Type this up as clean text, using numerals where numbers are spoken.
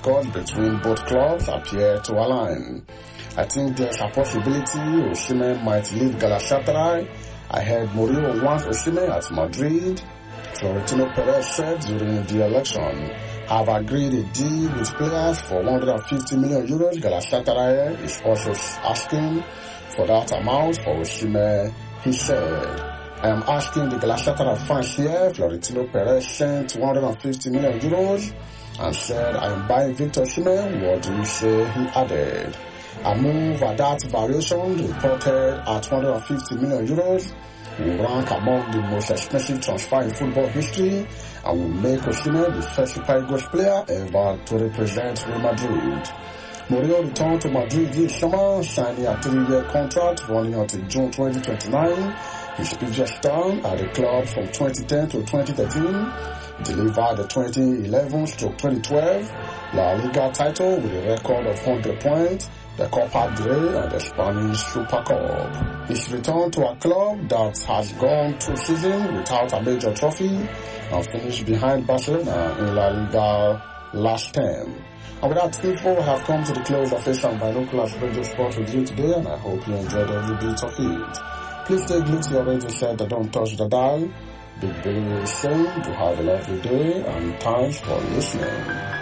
records between both clubs appear to align. I think there's a possibility Osimhen might leave Galatasaray. I heard Mourinho wants Osimhen at Madrid. Florentino Perez said during the election, have agreed a deal with players for 150 million euros. Galatasaray is also asking for that amount for Osimhen, he said. I am asking the Galatasaray fans here. Florentino Perez sent 150 million euros and said, I am buying Victor Osimhen. What do you say? He added. A move at that variation reported at 150 million euros will rank among the most expensive transfer in football history and will make Osimhen the first Super Eagles player ever to represent Real Madrid. Mourinho returned to Madrid this summer, signing a 3-year contract running until June 2029. His previous term at the club from 2010 to 2013 delivered the 2011-2012 La Liga title with a record of 100 points, the Copa del Rey and the Spanish Super Cup. His return to a club that has gone 2 seasons without a major trophy and finished behind Barcelona in La Liga last term. And with that info, I have come to the close of this and Binoculars Radio Sport review today, and I hope you enjoyed every bit of it. Please stay glued to your radio set that don't touch the dial. Big Billy is saying to have a lovely day and thanks for listening.